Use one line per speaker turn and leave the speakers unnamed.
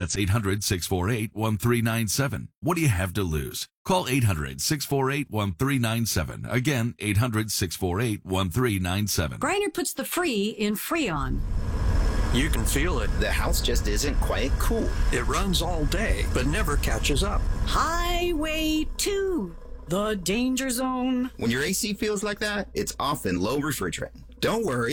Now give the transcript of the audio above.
That's 800-648-1397. What do you have to lose? Call 800-648-1397. Again, 800-648-1397.
Griner puts the free in Freon.
You can feel it.
The house just isn't quite cool.
It runs all day, but never catches up.
Highway 2, the danger zone.
When your AC feels like that, it's often low refrigerant. Don't worry.